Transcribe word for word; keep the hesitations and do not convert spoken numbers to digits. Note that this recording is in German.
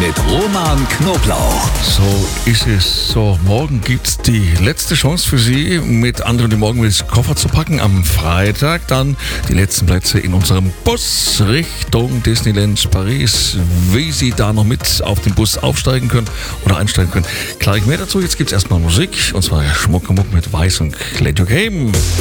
mit Roman Knoblauch. So ist es. So, morgen gibt's die letzte Chance für Sie, mit anderen die Morgenmilch Koffer zu packen. Am Freitag dann die letzten Plätze in unserem Bus Richtung Disneyland Paris. Wie Sie da noch mit auf den Bus aufsteigen können oder einsteigen können, klar ich mehr dazu. Jetzt gibt's erstmal Musik, und zwar Schmuckemuck mit Weiß und Let You Game.